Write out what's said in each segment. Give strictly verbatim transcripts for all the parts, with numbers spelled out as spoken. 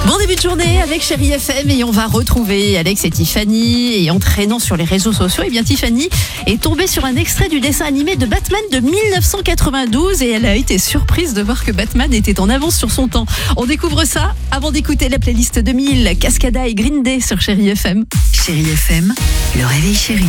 Bon début de journée avec Chérie F M et on va retrouver Alex et Tiffany. Et en traînant sur les réseaux sociaux, et bien Tiffany est tombée sur un extrait du dessin animé de Batman de dix-neuf cent quatre-vingt-douze et elle a été surprise de voir que Batman était en avance sur son temps. On découvre ça avant d'écouter la playlist deux mille, Cascada et Green Day sur Chérie F M. Chérie F M, le réveil chéri.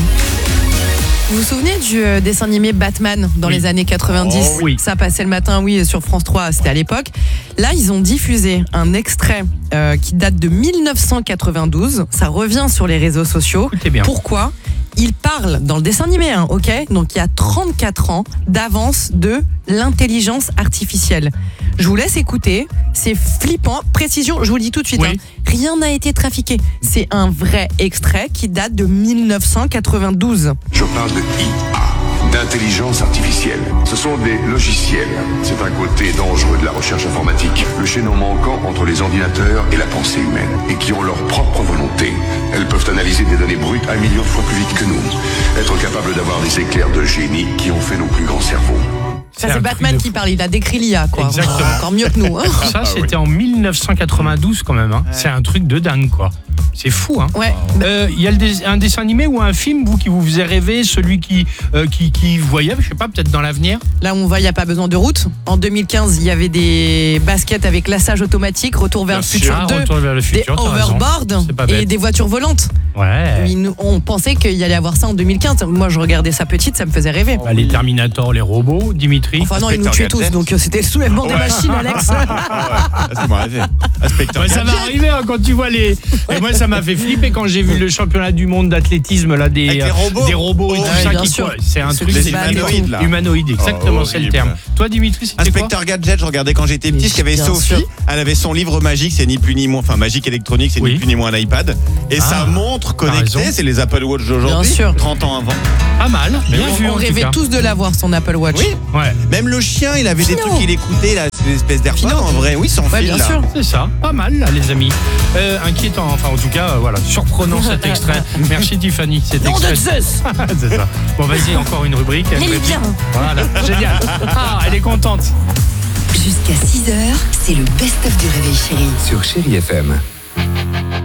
Vous vous souvenez du euh, dessin animé Batman dans Oui. les années quatre-vingt-dix? Oh, oui. Ça passait le matin, oui, sur France trois, c'était à l'époque. Là, ils ont diffusé un extrait euh, qui date de dix-neuf cent quatre-vingt-douze. Ça revient sur les réseaux sociaux. Écoutez bien. Pourquoi? Il parle dans le dessin animé, hein, ok? Donc il y a trente-quatre ans d'avance de l'intelligence artificielle. Je vous laisse écouter, c'est flippant. Précision, je vous le dis tout de suite, Oui. hein, rien n'a été trafiqué. C'est un vrai extrait qui date de dix-neuf cent quatre-vingt-douze. Je parle de I A, d'intelligence artificielle. Ce sont des logiciels. C'est un côté dangereux de la recherche informatique. Le chaînon manquant entre les ordinateurs et la pensée humaine. Et qui ont leur propre volonté. Elles peuvent analyser des données brutes un million de fois plus vite que nous. Être capables d'avoir des éclairs de génie qui ont fait nos plus grands cerveaux. Ça, C'est c'est un Batman truc de qui parle, il a décrit l'I A, quoi. Exactement. Encore mieux que nous. Hein. Ça, c'était en dix-neuf cent quatre-vingt-douze quand même. Hein. C'est un truc de dingue, quoi. C'est fou, hein. Ouais. Euh, Il y a le des- un dessin animé ou un film, vous, qui vous faisait rêver, celui qui, euh, qui, qui voyait, je sais pas, peut-être dans l'avenir. Là où on va, il n'y a pas besoin de route. En deux mille quinze, il y avait des baskets avec lassage automatique, Retour vers Bien le futur sûr. deux, Retour vers le des futur, t'as raison. overboards C'est pas et bête. des voitures volantes. Ouais. Oui, nous, on pensait qu'il y allait avoir ça en deux mille quinze. Moi, je regardais ça petite, ça me faisait rêver. Bah, les Terminator, les robots, Dimitri. Enfin non, ils nous Inspecteur tuaient tous, Gadget. donc euh, c'était le soulèvement des machines, Alex. Ah, ça m'a rêvé. Inspecteur Ouais, ça va Gadget. arriver hein, quand tu vois les. Et moi, ça m'a fait flipper quand j'ai vu le championnat du monde d'athlétisme là des Avec les robots. des robots et tout Ouais, ça bien qui sûr. courent. C'est un Ceux truc qui c'est se battent. humanoïde, là. humanoïde, exactement, Oh, c'est le horrible. terme. Toi, Dimitri, c'était quoi? Inspecteur Gadget, je regardais quand j'étais petit, Mais parce qu'il y avait bien Sophie, sûr. elle avait son livre magique, c'est ni plus ni moins, enfin magique électronique, c'est Oui. ni plus ni moins un iPad. Et Ah, sa montre connectée, raison. c'est les Apple Watch d'aujourd'hui, Bien sûr. trente ans avant. Pas mal, bien on vu on en tout rêvait cas. tous de l'avoir, son Apple Watch. Oui. Ouais, Même le chien, il avait des Pinot. trucs qu'il écoutait, là, c'est des espèces d'AirPods Pinot. en vrai, oui, sans Ouais, fil. bien là. sûr. c'est ça, pas mal là, les amis. Euh, inquiétant, enfin en tout cas, euh, voilà, surprenant cet extrait. Merci Tiffany, cet Nom de extrait. Zeus. C'est ça. Bon, vas-y, encore une rubrique. une Il est réplique. bien. Voilà, génial. Ah, elle est contente. Jusqu'à six heures, c'est le best-of du réveil chéri. Sur Chérie F M.